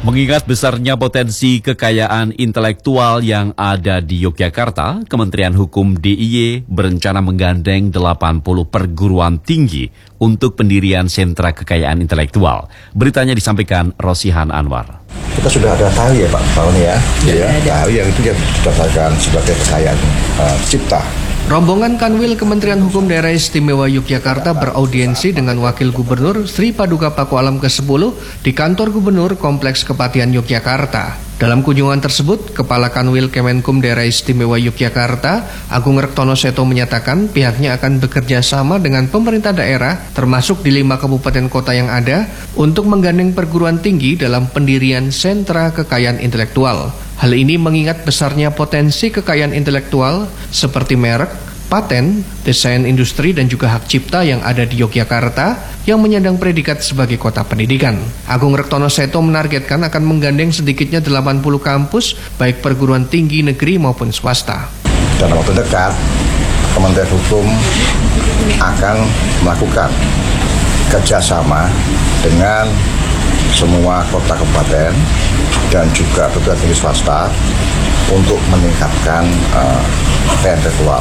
Mengingat besarnya potensi kekayaan intelektual yang ada di Yogyakarta, Kementerian Hukum DIY berencana menggandeng 80 perguruan tinggi untuk pendirian sentra kekayaan intelektual. Beritanya disampaikan Rosihan Anwar. Kita sudah ada TAI ya Pak Tony ya. TAI yang itu yang didaftarkan sebagai kekayaan cipta. Rombongan Kanwil Kementerian Hukum Daerah Istimewa Yogyakarta beraudiensi dengan Wakil Gubernur Sri Paduka Pakualam ke-10 di Kantor Gubernur Kompleks Kepatihan Yogyakarta. Dalam kunjungan tersebut, Kepala Kanwil Kemenkum Daerah Istimewa Yogyakarta, Agung Rektono Seto menyatakan pihaknya akan bekerja sama dengan pemerintah daerah, termasuk di 5 kabupaten kota yang ada, untuk menggandeng perguruan tinggi dalam pendirian sentra kekayaan intelektual. Hal ini mengingat besarnya potensi kekayaan intelektual seperti merek, paten, desain industri dan juga hak cipta yang ada di Yogyakarta yang menyandang predikat sebagai kota pendidikan. Agung Rektono Seto menargetkan akan menggandeng sedikitnya 80 kampus baik perguruan tinggi negeri maupun swasta. Dalam waktu dekat, Kementerian Hukum akan melakukan kerjasama dengan semua kota kabupaten dan juga perguruan tinggi swasta untuk meningkatkan kekayaan intelektual.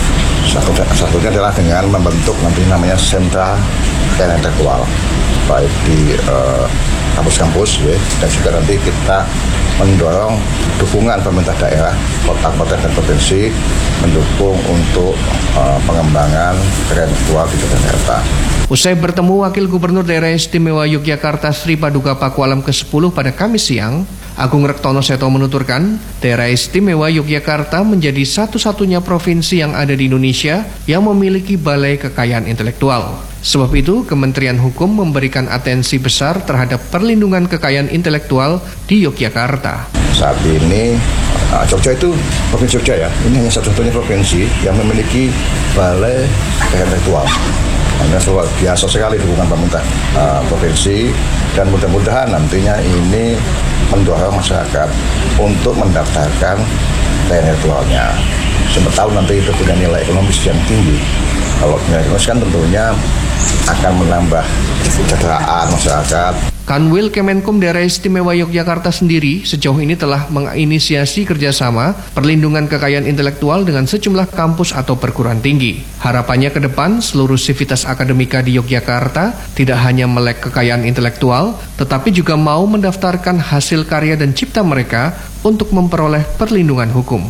Satunya adalah dengan membentuk nanti namanya sentra kekayaan intelektual, baik di kampus-kampus ya, dan juga nanti kita mendorong dukungan pemerintah daerah, kota dan provinsi mendukung untuk pengembangan kekayaan intelektual di Yogyakarta. Usai bertemu Wakil Gubernur Daerah Istimewa Yogyakarta Sri Paduka Pakualam ke-10 pada Kamis siang, Agung Rektono Seto menuturkan, Daerah Istimewa Yogyakarta menjadi satu-satunya provinsi yang ada di Indonesia yang memiliki balai kekayaan intelektual. Sebab itu, Kementerian Hukum memberikan atensi besar terhadap perlindungan kekayaan intelektual di Yogyakarta. Saat ini, Jogja itu, Provinsi Jogja ya, ini hanya satu-satunya provinsi yang memiliki balai kekayaan intelektual. Ini luar biasa sekali dukungan pemerintah provinsi, dan mudah-mudahan nantinya ini mendorong masyarakat untuk mendaftarkan kekayaan intelektualnya. Siapa tahu nanti itu punya nilai ekonomis yang tinggi. Kalau nilai ekonomis kan tentunya akan menambah kesejahteraan masyarakat. Kanwil Kemenkum Daerah Istimewa Yogyakarta sendiri sejauh ini telah menginisiasi kerjasama perlindungan kekayaan intelektual dengan sejumlah kampus atau perguruan tinggi. Harapannya ke depan seluruh sivitas akademika di Yogyakarta tidak hanya melek kekayaan intelektual, tetapi juga mau mendaftarkan hasil karya dan cipta mereka untuk memperoleh perlindungan hukum.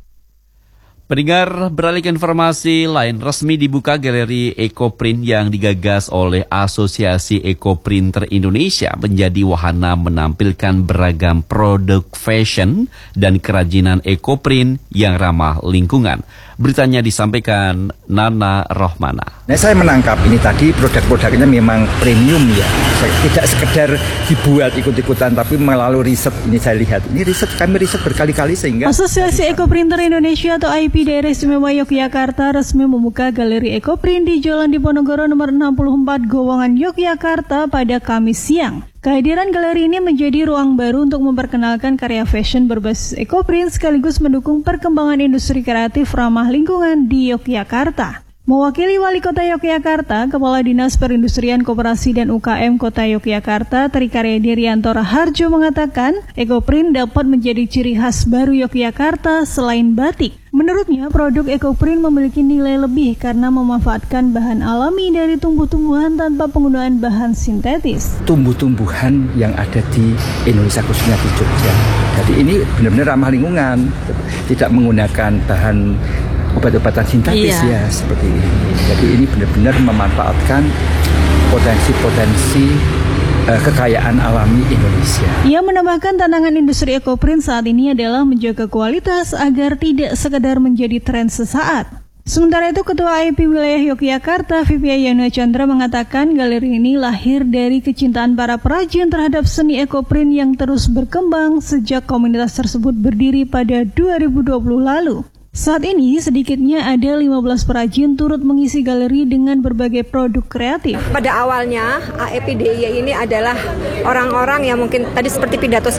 Pendengar, beralih ke informasi lain, resmi dibuka galeri EcoPrint yang digagas oleh Asosiasi Ecoprinter Indonesia menjadi wahana menampilkan beragam produk fashion dan kerajinan EcoPrint yang ramah lingkungan. Beritanya disampaikan Nana Rohmana. Nah, saya menangkap ini tadi produk-produknya memang premium ya. Tidak sekedar dibuat ikut-ikutan, tapi melalui riset ini saya lihat. Ini kami riset berkali-kali sehingga Asosiasi Ecoprinter Indonesia atau AIP Daerah Istimewa Yogyakarta resmi membuka galeri EcoPrint di Jalan Diponegoro nomor 64 Gowongan Yogyakarta pada Kamis siang. Kehadiran galeri ini menjadi ruang baru untuk memperkenalkan karya fashion berbasis EcoPrint sekaligus mendukung perkembangan industri kreatif ramah lingkungan di Yogyakarta. Mewakili Wali Kota Yogyakarta, Kepala Dinas Perindustrian Koperasi dan UKM Kota Yogyakarta, Trikarya Dirianto Raharjo mengatakan, EcoPrint dapat menjadi ciri khas baru Yogyakarta selain batik. Menurutnya, produk EcoPrint memiliki nilai lebih karena memanfaatkan bahan alami dari tumbuh-tumbuhan tanpa penggunaan bahan sintetis. Tumbuh-tumbuhan yang ada di Indonesia khususnya di Jogja. Jadi ini benar-benar ramah lingkungan, tidak menggunakan bahan obat-obatan sintetis ya seperti ini. Jadi ini benar-benar memanfaatkan potensi-potensi kekayaan alami Indonesia. Ia menambahkan tantangan industri EcoPrint saat ini adalah menjaga kualitas agar tidak sekedar menjadi tren sesaat. Sementara itu, Ketua AIP Wilayah Yogyakarta, Vivia Yana Chandra mengatakan galeri ini lahir dari kecintaan para perajin terhadap seni EcoPrint yang terus berkembang sejak komunitas tersebut berdiri pada 2020 lalu. Saat ini sedikitnya ada 15 perajin turut mengisi galeri dengan berbagai produk kreatif. Pada awalnya AIP DIY ini adalah orang-orang yang mungkin tadi seperti pidato